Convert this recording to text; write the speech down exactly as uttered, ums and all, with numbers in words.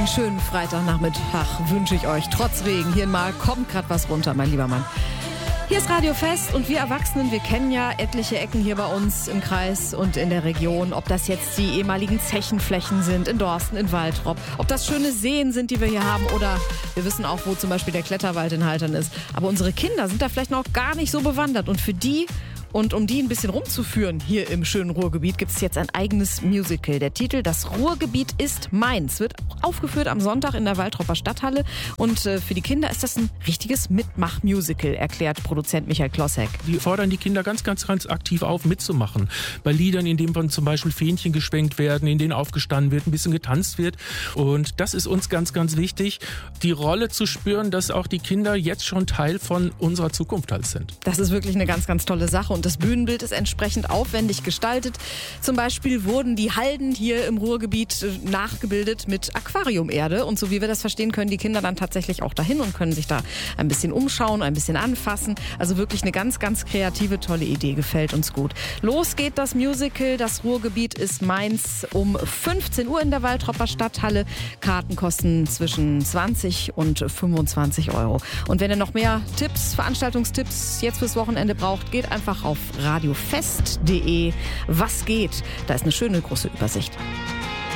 schönen Freitagnachmittag wünsche ich euch. Trotz Regen, hier mal kommt gerade was runter, mein lieber Mann. Hier ist Radio Fest und wir Erwachsenen, wir kennen ja etliche Ecken hier bei uns im Kreis und in der Region. Ob das jetzt die ehemaligen Zechenflächen sind, in Dorsten, in Waltrop, ob das schöne Seen sind, die wir hier haben, oder wir wissen auch, wo zum Beispiel der Kletterwald in Haltern ist. Aber unsere Kinder sind da vielleicht noch gar nicht so bewandert und für die... Und um die ein bisschen rumzuführen hier im schönen Ruhrgebiet, gibt es jetzt ein eigenes Musical. Der Titel Das Ruhrgebiet ist meins wird aufgeführt am Sonntag in der Waltropper Stadthalle. Und äh, für die Kinder ist das ein richtiges Mitmach-Musical, erklärt Produzent Michael Klossek. Die fordern die Kinder ganz, ganz, ganz aktiv auf, mitzumachen. Bei Liedern, in denen von zum Beispiel Fähnchen geschwenkt werden, in denen aufgestanden wird, ein bisschen getanzt wird. Und das ist uns ganz, ganz wichtig, die Rolle zu spüren, dass auch die Kinder jetzt schon Teil von unserer Zukunft halt sind. Das ist wirklich eine ganz, ganz tolle Sache. Und das Bühnenbild ist entsprechend aufwendig gestaltet. Zum Beispiel wurden die Halden hier im Ruhrgebiet nachgebildet mit Aquariumerde. Und so wie wir das verstehen, können die Kinder dann tatsächlich auch dahin und können sich da ein bisschen umschauen, ein bisschen anfassen. Also wirklich eine ganz, ganz kreative, tolle Idee. Gefällt uns gut. Los geht das Musical. Das Ruhrgebiet ist meins um fünfzehn Uhr in der Waltropper Stadthalle. Karten kosten zwischen zwanzig und fünfundzwanzig Euro. Und wenn ihr noch mehr Tipps, Veranstaltungstipps jetzt fürs Wochenende braucht, geht einfach auf radiofest punkt de. Was geht? Da ist eine schöne große Übersicht.